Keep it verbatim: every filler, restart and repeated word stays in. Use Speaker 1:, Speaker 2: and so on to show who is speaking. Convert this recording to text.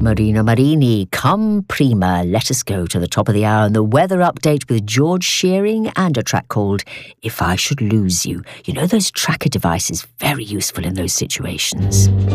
Speaker 1: Marina Marini, come prima. Let us go to the top of the hour and the weather update with George Shearing and a track called If I Should Lose You. You know those tracker devices, very useful in those situations.